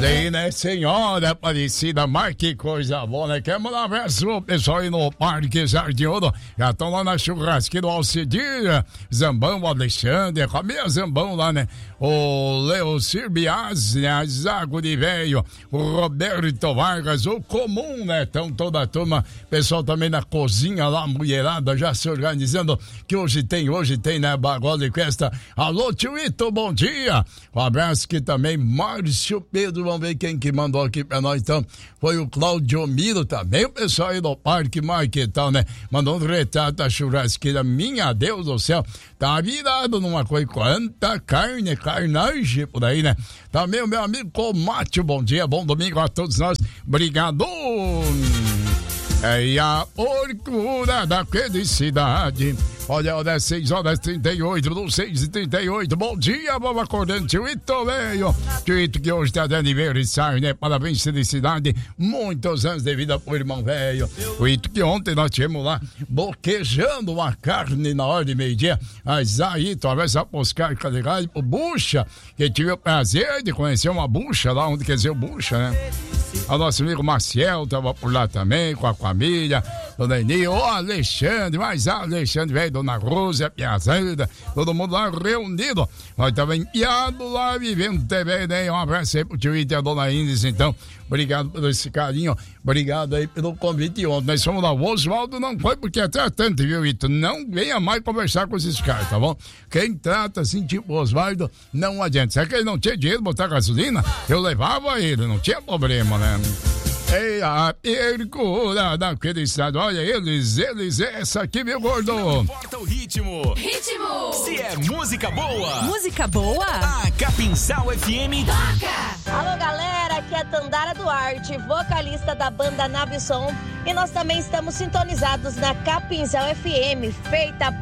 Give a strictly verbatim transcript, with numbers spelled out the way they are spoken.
Olha aí, né, senhora Aparecida, mas que coisa boa, né? Quer mandar um abraço pro pessoal aí no Parque Jardim Ouro. Já estão lá na churrasqueira do Alcidir, Zambão, o Alexandre, a família Zambão lá, né? O Leocir Bias, né? A Zago de Velho, o Roberto Vargas, o Comum, né? Então toda a turma, pessoal também na cozinha lá, mulherada, já se organizando, que hoje tem, hoje tem, né? Bagulho de festa. Alô, tio Ito, bom dia. Um abraço aqui também, Márcio Pedro, vamos ver quem que mandou aqui pra nós, então. Foi o Claudio Miro também, o pessoal aí do Parque Marquetão, né? Mandou um retrato da churrasqueira, minha Deus do céu, tá virado numa coisa, quanta carne, carnagem por aí, né? Também o meu amigo Comate, bom dia, bom domingo a todos nós, obrigado! É a orgulha da felicidade. Olha, olha, seis horas e trinta e oito, no seis e trinta e oito. Bom dia, vamos acordando, tio Ito veio. Tio Ito que hoje está de aniversário, né? Parabéns, felicidade. Muitos anos de vida pro irmão velho. O Ito que ontem nós tivemos lá boquejando uma carne na hora de meio-dia. Mas aí, talvez a poscar cadeirada pro Bucha, que tive o prazer de conhecer uma bucha lá, onde quer dizer o Bucha, né? O nosso amigo Maciel tava por lá também, com a família, Dona Eni, o Alexandre, mas a Alexandre, velho, Dona Rosa, Piazanda, todo mundo lá reunido. Nós tava empiado lá, vivendo T V, né? Um abraço aí pro tio Ita e a Dona Inês, então. Obrigado por esse carinho, obrigado aí pelo convite ontem. Nós fomos lá, o Oswaldo não foi porque é tratante, viu, Ito? Não venha mais conversar com esses caras, tá bom? Quem trata assim, tipo Oswaldo, não adianta. Será que ele não tinha dinheiro pra botar gasolina? Eu levava ele, não tinha problema, né? Ei, a percura daquele estado, olha eles, eles, essa aqui, meu gordo. Não importa o ritmo. Ritmo. Se é música boa. Música boa. A Capinzal F M toca. Alô, galera, aqui é a Tandara Duarte, vocalista da banda Nave Som. E nós também estamos sintonizados na Capinzal F M, feita